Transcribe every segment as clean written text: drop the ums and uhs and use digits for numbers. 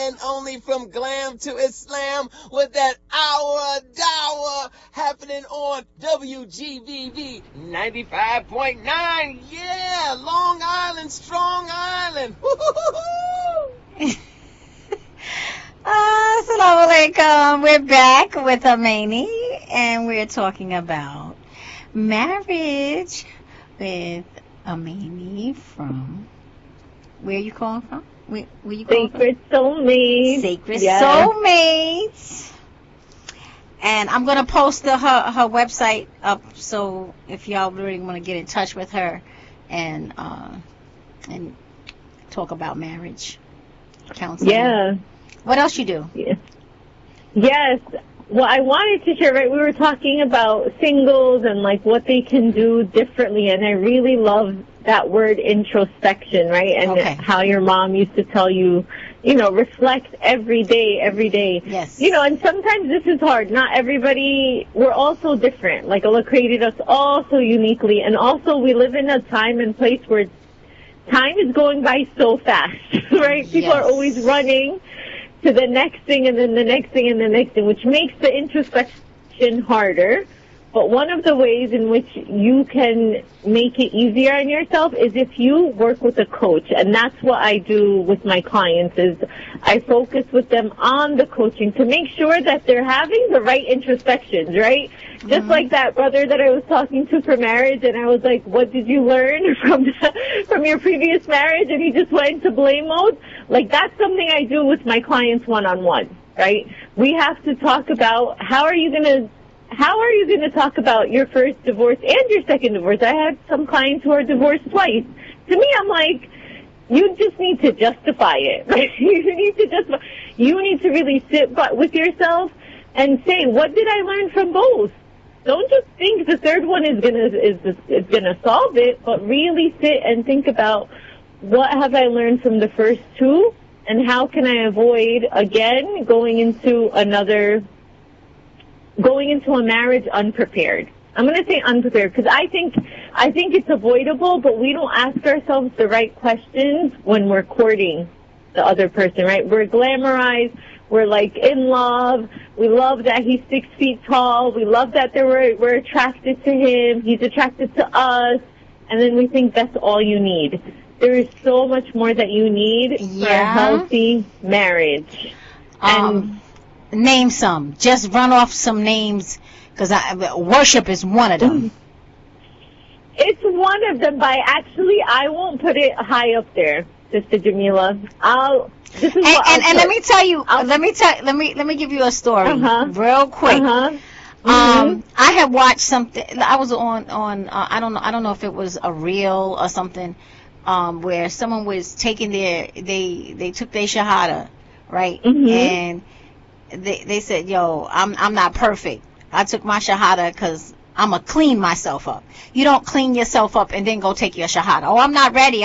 and only from Glam to Islam with that hour dower happening on WGVV 95.9. Yeah, Long Island, Strong Island. Assalamu alaikum. We're back with Amani, and we're talking about marriage with Amani from, where are you calling from? Where you calling Sacred Soulmates. Sacred Soulmates. And I'm going to post her website up, so if y'all really want to get in touch with her and talk about marriage counseling. Yeah. What else you do? Yeah. Yes. Well, I wanted to share, right, we were talking about singles and, like, what they can do differently, and I really love that word introspection, right, and how your mom used to tell you, you know, reflect every day. Yes. You know, and sometimes this is hard. Not everybody, we're all so different. Like, Allah created us all so uniquely, and also we live in a time and place where time is going by so fast, right? People are always running to the next thing and then the next thing and the next thing, which makes the introspection harder. But one of the ways in which you can make it easier on yourself is if you work with a coach. And that's what I do with my clients, is I focus with them on the coaching to make sure that they're having the right introspections, right? Mm-hmm. Just like that brother that I was talking to for marriage, and I was like, what did you learn from your previous marriage? And he just went into blame mode. Like, that's something I do with my clients one-on-one, right? We have to talk about how are you going to talk about your first divorce and your second divorce? I had some clients who are divorced twice. To me, I'm like, you just need to justify it. Right? You need to really sit with yourself and say, what did I learn from both? Don't just think the third one is gonna solve it, but really sit and think about, what have I learned from the first two, and how can I avoid again going into a marriage unprepared. I'm going to say unprepared because I think it's avoidable, but we don't ask ourselves the right questions when we're courting the other person, right? We're glamorized. We're like in love. We love that he's 6 feet tall. We love that we're attracted to him. He's attracted to us. And then we think that's all you need. There is so much more that you need for a healthy marriage. Name some. Just run off some names, because worship is one of them. It's one of them, but I won't put it high up there, Sister Jamila. Let me tell you. Let me give you a story real quick. I had watched something. I was on. I don't know if it was a reel or something, where someone was taking they took their shahada, right, and they said, yo, I'm not perfect. I took my shahada because I'm going to clean myself up. You don't clean yourself up and then go take your shahada. Oh, I'm not ready.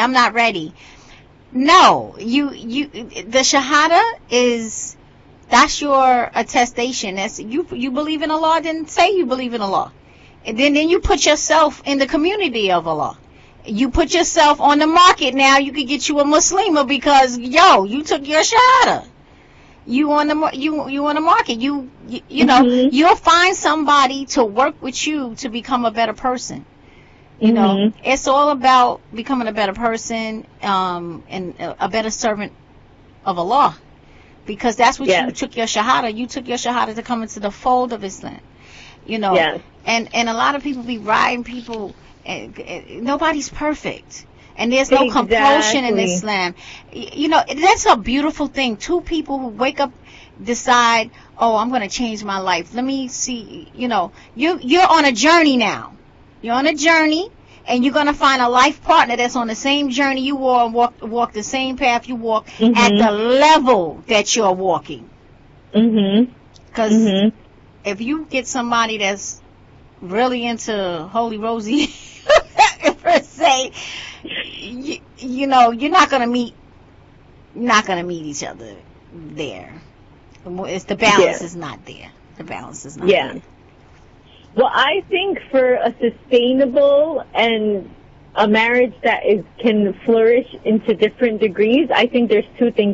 No, the shahada that's your attestation. That's you believe in Allah, then say you believe in Allah. And then you put yourself in the community of Allah. You put yourself on the market now. You could get you a Muslima because, you took your shahada. You on the market. You know, you'll find somebody to work with you to become a better person. You know, it's all about becoming a better person, and a better servant of Allah, because that's what you took your shahada. You took your shahada to come into the fold of Islam. You know, and a lot of people be riding people. Nobody's perfect. And there's no compulsion in Islam. You know, that's a beautiful thing. Two people who wake up, decide, oh, I'm going to change my life. Let me see, you know, you're on a journey now. You're on a journey, and you're going to find a life partner that's on the same journey you are, walk the same path you walk at the level that you're walking. Because if you get somebody that's really into Holy Rosie, per se, you know, you're not gonna meet each other there. It's the balance is not there. The balance is not there. Well, I think for a sustainable and a marriage that can flourish into different degrees, I think there's two things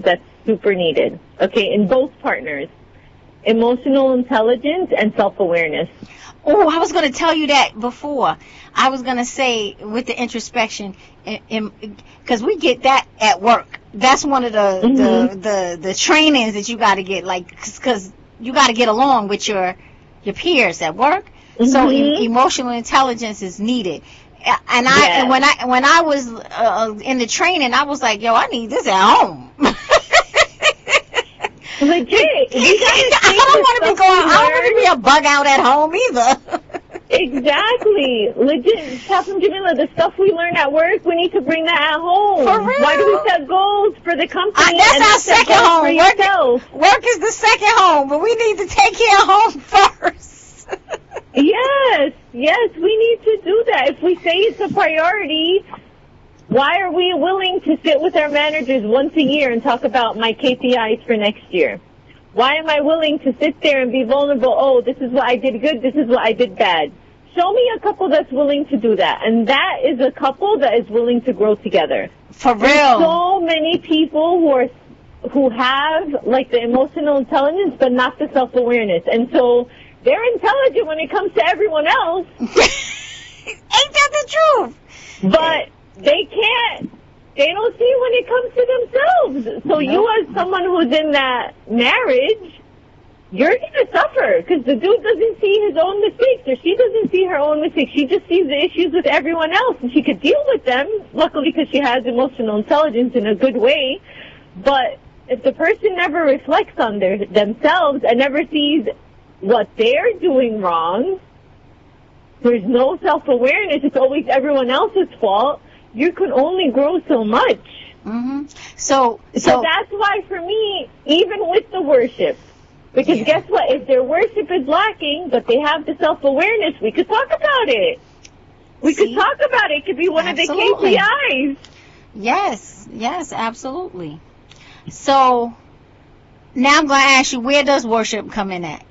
super needed, okay, in both partners. Emotional intelligence and self-awareness. Oh, I was going to tell you that before. I was going to say with the introspection, because we get that at work. That's one of the trainings that you got to get, like, because you got to get along with your peers at work. So emotional intelligence is needed. And when I was in the training, I was like, yo, I need this at home. Legit. I don't want to be a bug out at home either. Exactly. Legit. Chaplain Jamila, the stuff we learn at work, we need to bring that at home. For real? Why do we set goals for the company? That's our second home. For work is the second home, but we need to take care of home first. Yes, we need to do that. If we say it's a priority, why are we willing to sit with our managers once a year and talk about my KPIs for next year? Why am I willing to sit there and be vulnerable? Oh, this is what I did good, this is what I did bad. Show me a couple that's willing to do that. And that is a couple that is willing to grow together. For real. There's so many people who have, like, the emotional intelligence, but not the self-awareness. And so they're intelligent when it comes to everyone else. Ain't that the truth? But they don't see when it comes to themselves. So you, as someone who's in that marriage, you're going to suffer because the dude doesn't see his own mistakes, or she doesn't see her own mistakes. She just sees the issues with everyone else, and she could deal with them, luckily, because she has emotional intelligence in a good way. But if the person never reflects on themselves and never sees what they're doing wrong, there's no self-awareness, it's always everyone else's fault, you can only grow so much. So that's why, for me, even with the worship, because guess what? If their worship is lacking, but they have the self-awareness, we could talk about it. We could talk about it. It could be one of the KPIs. Yes, absolutely. So now I'm going to ask you, where does worship come in at?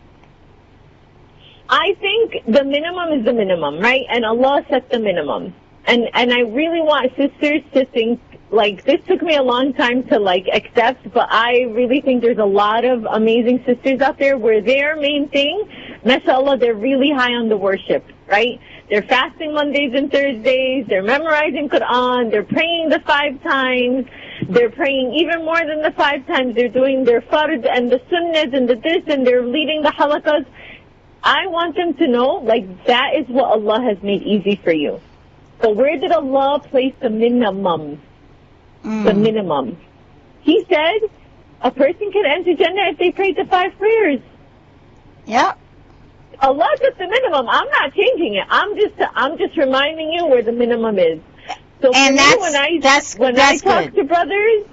I think the minimum is the minimum, right? And Allah set the minimum. And I really want sisters to think, like, this took me a long time to, like, accept, but I really think there's a lot of amazing sisters out there where their main thing, mashallah, they're really high on the worship, right? They're fasting Mondays and Thursdays, they're memorizing Quran, they're praying the 5 times, they're praying even more than the 5 times, they're doing their fard and the sunnahs and the this, and they're leading the halakas. I want them to know, like, that is what Allah has made easy for you. So where did Allah place the minimum? The minimum. He said a person can enter Jannah if they prayed the 5 prayers. Yeah. Allah took the minimum. I'm not changing it. I'm just reminding you where the minimum is. So and when I talk to brothers,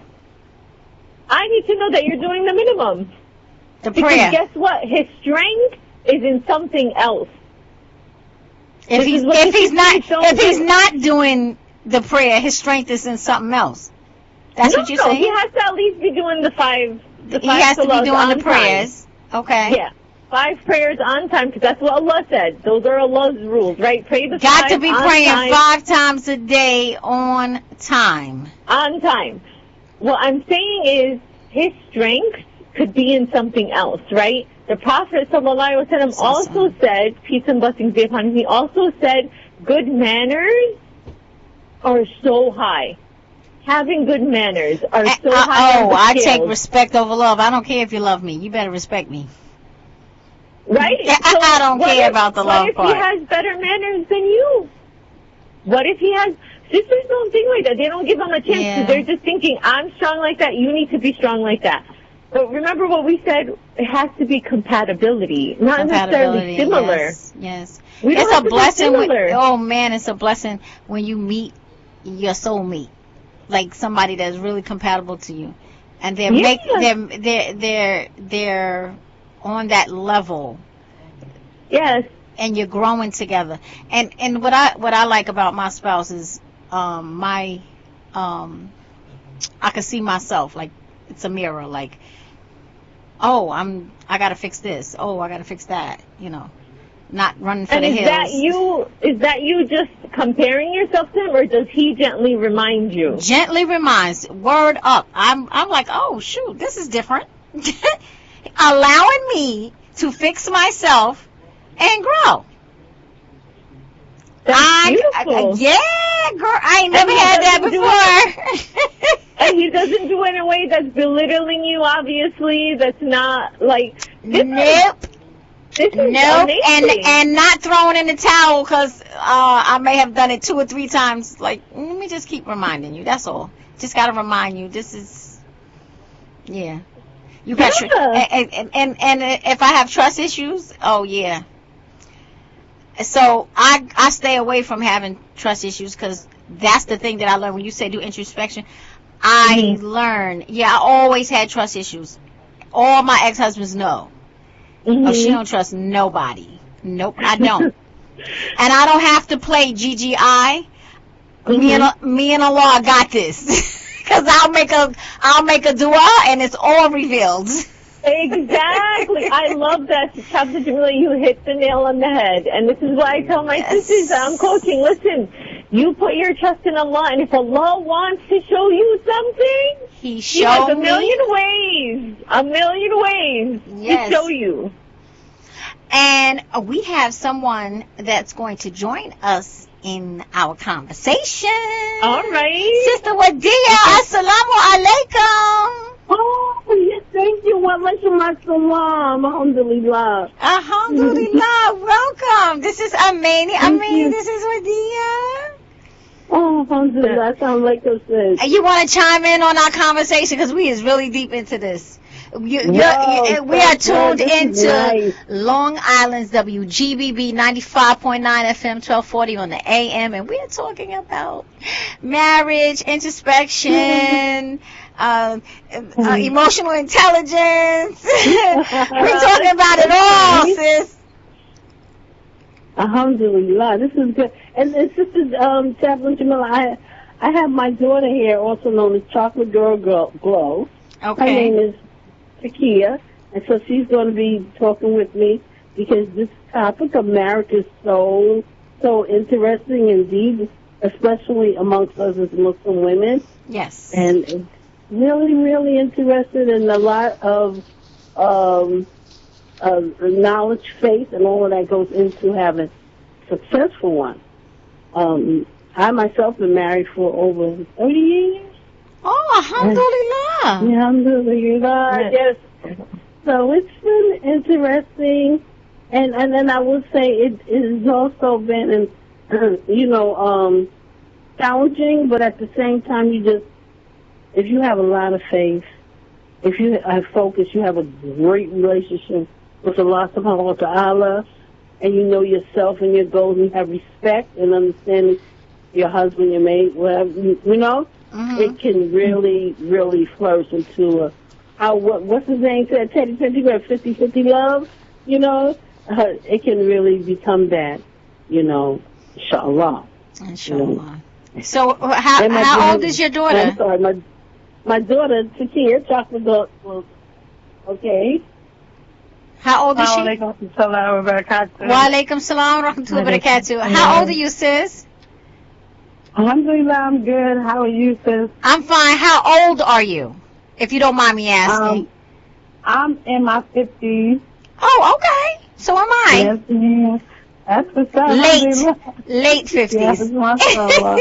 I need to know that you're doing the minimum. The because prayer. Guess what? His strength is in something else. If he's not doing the prayer, his strength is in something else. That's what you're saying? He has to at least be doing the five he has to be doing the prayers. Time. Okay. Yeah. 5 prayers on time, because that's what Allah said. Those are Allah's rules, right? Pray the 5 Got to be praying time. 5 times a day on time. On time. What I'm saying is his strength could be in something else, right? The Prophet ﷺ also said, peace and blessings be upon him, he also said, good manners are so high. Having good manners are so high. I take respect over love. I don't care if you love me. You better respect me. Right? So I don't care about the love part. What if he has better manners than you? What if he has... Sisters don't think like that. They don't give him a chance because they're just thinking, I'm strong like that, you need to be strong like that. But remember what we said, it has to be compatibility, not necessarily similar. Yes. It's a blessing. It's a blessing when you meet your soulmate, like somebody that's really compatible to you, and they're on that level. Yes. And you're growing together. And what I like about my spouse is I can see myself, like it's a mirror, like, oh, I gotta fix this, oh, I gotta fix that, not running for And the is hills. that you just comparing yourself to him, or does he gently remind you? Gently reminds, word up. I'm like, oh shoot, this is different. Allowing me to fix myself and grow. That's beautiful. Yeah, girl, I ain't never had that before. And he doesn't do it in a way that's belittling you, obviously. That's not like... Nope. This is Nope, amazing. and not throwing in the towel because I may have done it 2 or 3 times. Like, let me just keep reminding you. That's all. Just got to remind you. This is, yeah. You got and if I have trust issues, oh yeah. So I stay away from having trust issues because that's the thing that I learned when you say do introspection. I learned, I always had trust issues. All my ex-husbands know. Oh, she don't trust nobody. Nope, I don't. And I don't have to play GGI. Me and Allah got this. Cause I'll make a dua and it's all revealed. Exactly. I love that. Chapter Jamila, you hit the nail on the head. And this is why I tell my sisters that I'm coaching, listen, you put your trust in Allah, and if Allah wants to show you something, He has showed me a million ways Yes. to show you. And we have someone that's going to join us in our conversation. All right. Sister Wadia, assalamu alaikum. Oh, yes, thank you. Wa alaikum assalam. Alhamdulillah. Alhamdulillah. Welcome. This is Amani. you. This is Wadia. Oh, alhamdulillah. Sounds like a sis. And you want to chime in on our conversation because we is really deep into this. We are tuned into nice. Long Island's WGBB 95.9 FM 1240 on the AM, and we are talking about marriage, introspection, emotional intelligence. We're talking about it all, sis. Alhamdulillah. This is good. And Sister Chaplain Jamila, I have my daughter here, also known as Chocolate Girl Glow. Her name is Takia, and so she's going to be talking with me because this topic of marriage is so interesting and deep, especially amongst us as Muslim women. Yes. And it's really, really interested in a lot of knowledge, faith, and all of that goes into having a successful one. I myself been married for over 30 years. Oh, alhamdulillah. Alhamdulillah, yes. So it's been interesting, and then I would say it has also been, challenging, but at the same time, if you have a lot of faith, if you have focus, you have a great relationship with Allah subhanahu wa ta'ala, and you know yourself and your goals, and you have respect and understanding your husband, your mate, whatever, it can really, really flourish into what's his name said, Teddy Pendergrass, 50-50 love, it can really become that, inshallah. Inshallah. So how old is your daughter? I'm sorry, my daughter, Takia, Chocolate Girl, okay. How old is she? Wa alaikum salam wa barakatuh. Wa alaikum salam wa rahmatullahi wa barakatuh. How old are you, sis? Alhamdulillah, I'm good. How are you, sis? I'm fine. How old are you? If you don't mind me asking. I'm in my 50s. Oh, okay. So am I. Yes, ma'am. That's what's up. Late 50s. Yes, mashallah.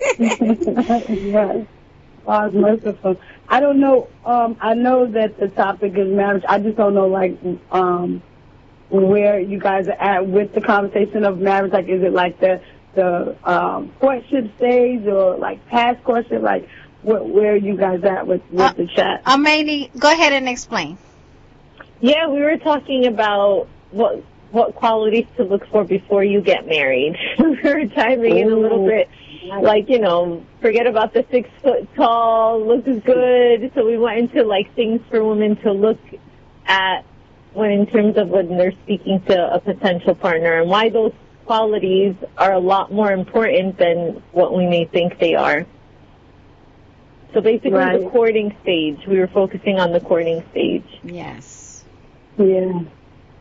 Yes. God's merciful. I don't know. I know that the topic is marriage. I just don't know, where you guys are at with the conversation of marriage. Like, is it like the courtship stage or like past courtship? Like, where are you guys at with the chat? Amani, go ahead and explain. Yeah, we were talking about what qualities to look for before you get married. We were chiming in a little bit, forget about the 6 foot tall, looks good. So we went into things for women to look at in terms of when they're speaking to a potential partner, and why those qualities are a lot more important than what we may think they are. So basically the courting stage. We were focusing on the courting stage. Yes. Yeah.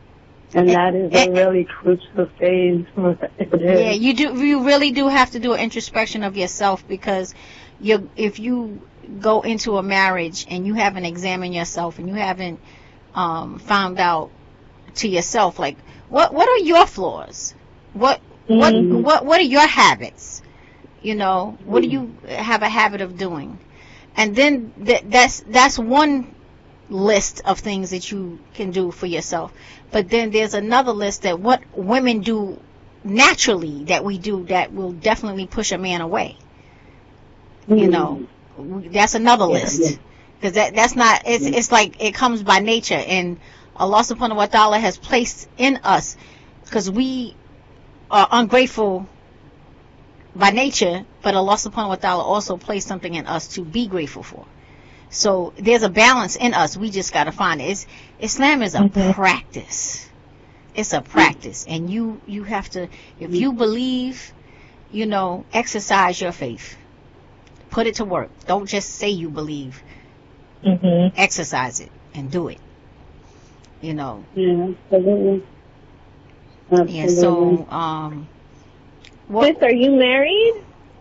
And that is a really crucial phase. Yeah, you really do have to do an introspection of yourself, because if you go into a marriage and you haven't examined yourself and you haven't found out to yourself, like, what are your flaws? What are your habits? You know, what do you have a habit of doing? And then that's one list of things that you can do for yourself. But then there's another list that what women do naturally that we do that will definitely push a man away. You know, that's another list. Because that's not, it's like it comes by nature. And Allah subhanahu wa ta'ala has placed in us, because we are ungrateful by nature, but Allah subhanahu wa ta'ala also placed something in us to be grateful for. So there's a balance in us. We just got to find it. Islam is a practice. It's a practice. And you have to, if you believe, you know, exercise your faith. Put it to work. Don't just say you believe. Exercise it and do it. You know. Yeah, absolutely. Yeah, so, Sis, are you married?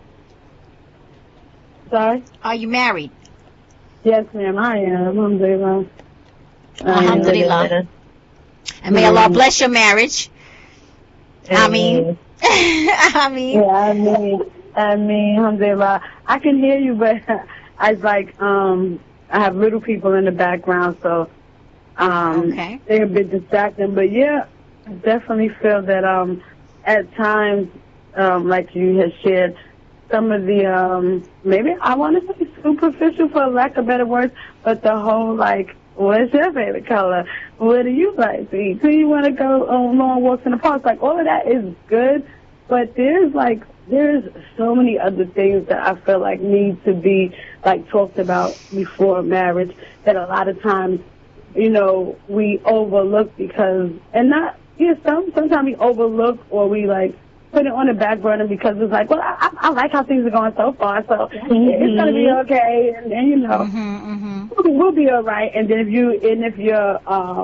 Sorry? Are you married? Yes, ma'am, I am. Alhamdulillah. Alhamdulillah. And may Allah bless your marriage. I mean. Yeah, I mean, alhamdulillah. I can hear you, but I have little people in the background, so they're a bit distracting. But yeah, I definitely feel that at times, like you had shared, some of the maybe I want to say superficial, for lack of better words, but the whole like, what's your favorite color? What do you like to eat? Do you want to go on long walks in the park? Like, all of that is good, but there's so many other things that I feel like need to be like talked about before marriage that a lot of times, you know, we overlook because, and not, you know, sometimes we overlook or we like put it on the back burner because it's like, well, I like how things are going so far, so it's gonna be okay, and you know, we'll be all right. And then if your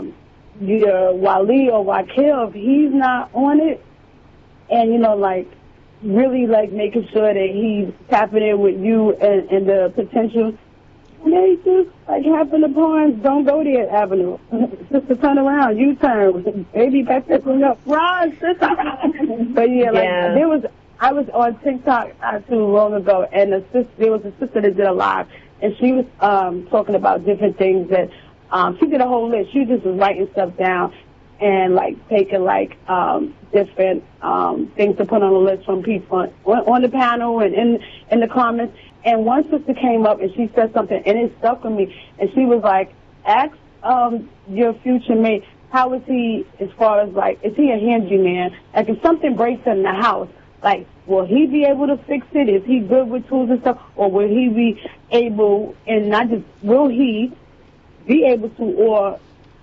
wali or wakil, if he's not on it, and you know, like really like making sure that he's tapping in with you and the potential, they just like happen upon, don't go there, Avenue. Just to turn around, U-turn, maybe back there, run, sister. But yeah, like I was on TikTok not too long ago, and there was a sister that did a live, and she was talking about different things that she did a whole list. She just was writing stuff down and like taking like different things to put on the list from people on the panel and in the comments. And one sister came up and she said something, and it stuck with me. And she was like, ask your future mate, how is he as far as, like, is he a handyman? Like, if something breaks in the house, like, will he be able to fix it? Is he good with tools and stuff? Or will he be able, and not just, will he be able to, or,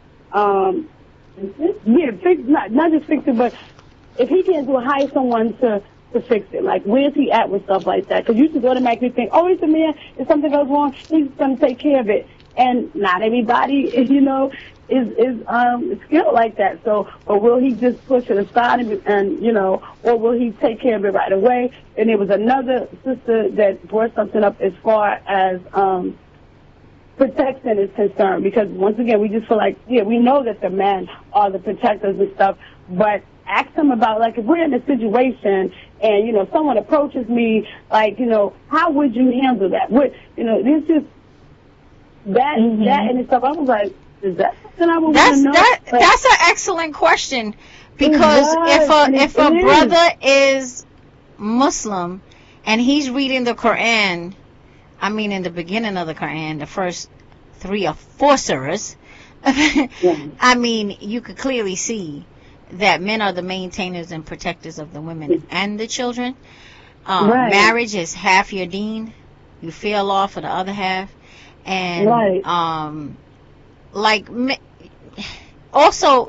fix, not just fix it, but if he can't do it, hire someone to fix it. Like, where's he at with stuff like that? Because you just automatically think, oh, he's a man. If something goes wrong, he's going to take care of it. And not everybody, you know, is skilled like that. So, or will he just push it aside and, you know, or will he take care of it right away? And there was another sister that brought something up as far as protection is concerned. Because once again, we just feel like, yeah, we know that the men are the protectors and stuff, but ask them about, like, if we're in a situation and, you know, someone approaches me, like, you know, how would you handle that? What, you know, there's just that and stuff. I was like, is that something I would want to know? That's an excellent question, because if a brother is Muslim and he's reading the Quran, I mean, in the beginning of the Quran, the first 3 or 4 surahs, I mean, you could clearly see that men are the maintainers and protectors of the women and the children. Marriage is half your deen. You feel off for the other half. And like, also,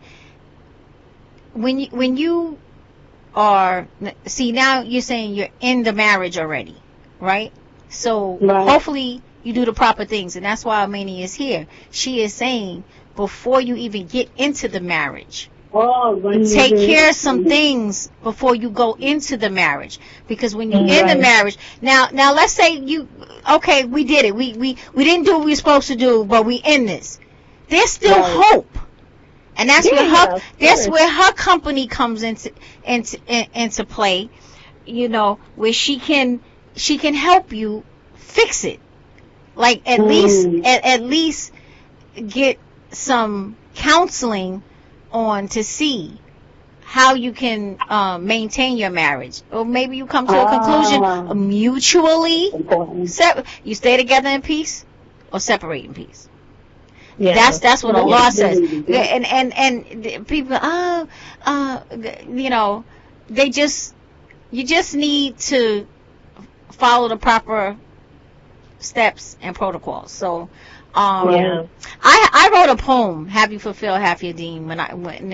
when you are, see, now you're saying you're in the marriage already, right? So hopefully you do the proper things, and that's why Amani is here. She is saying, before you even get into the marriage, Oh, take care of some things before you go into the marriage. Because when you're in the marriage, now let's say okay, we did it. We didn't do what we were supposed to do, but we in this. There's still hope. And that's where her company comes into play, you know, where she can help you fix it. Like at least get some counseling on to see how you can maintain your marriage, or maybe you come to a conclusion mutually. You stay together in peace or separate in peace. Yeah. That's what the law says. And people, you know, you just need to follow the proper steps and protocols. So, I wrote a poem, "Have You Fulfilled Half Your Deen," when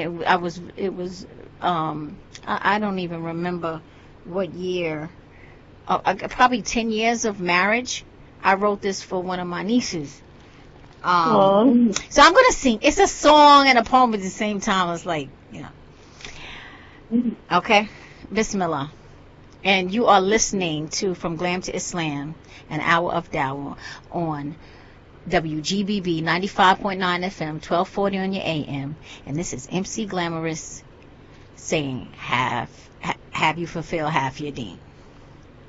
I don't even remember what year. Probably 10 years of marriage. I wrote this for one of my nieces. So I'm gonna sing. It's a song and a poem at the same time. It's like, you know. Okay, Bismillah. And you are listening to From Glam to Islam, an hour of dawah on WGBB 95.9 FM, 1240 on your AM. And this is MC Glamorous saying, have you fulfilled half your deen?